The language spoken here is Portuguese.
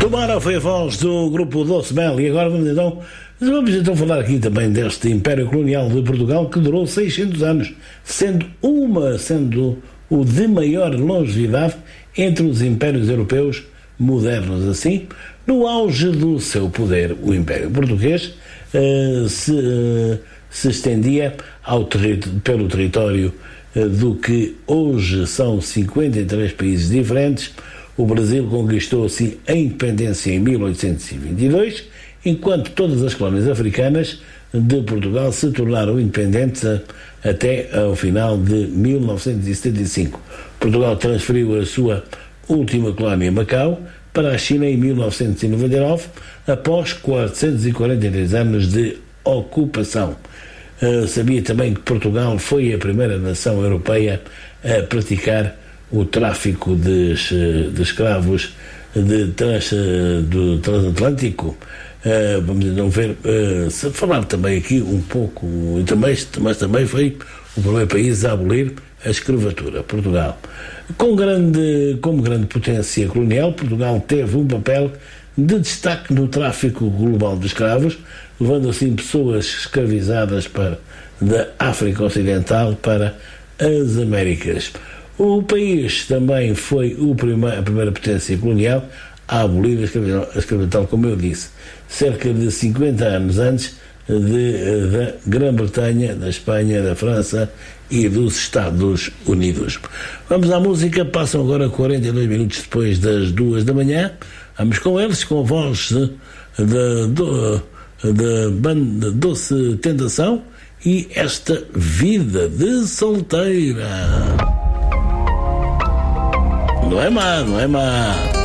Tomara foi a voz do grupo Doce Mel. E agora vamos então falar aqui também deste Império Colonial de Portugal, que durou 600 anos, sendo o de maior longevidade entre os impérios europeus modernos. Assim, no auge do seu poder, o Império Português se estendia pelo território do que hoje são 53 países diferentes. O Brasil conquistou assim a independência em 1822, enquanto todas as colónias africanas de Portugal se tornaram independentes até ao final de 1975. Portugal transferiu a sua última colónia, Macau, para a China em 1999, após 443 anos de ocupação. Sabia também que Portugal foi a primeira nação europeia a praticar o tráfico de escravos do transatlântico. Vamos então ver, falar também aqui um pouco, mas também foi o primeiro país a abolir a escravatura, Portugal. Como grande potência colonial, Portugal teve um papel de destaque no tráfico global de escravos, levando assim pessoas escravizadas da África Ocidental para as Américas. O país também foi a primeira potência colonial a abolir a escravidão, como eu disse, cerca de 50 anos antes da Grã-Bretanha, da Espanha, da França e dos Estados Unidos. Vamos à música, passam agora 42 minutos depois das 2 da manhã. Vamos com eles, com a voz da banda Doce Tentação e Esta Vida de Solteira. Não é má.